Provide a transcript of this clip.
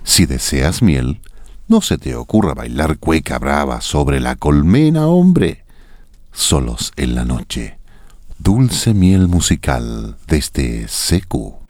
Si deseas miel, no se te ocurra bailar cueca brava sobre la colmena, hombre. Solos en la noche. Dulce miel musical desde CQ.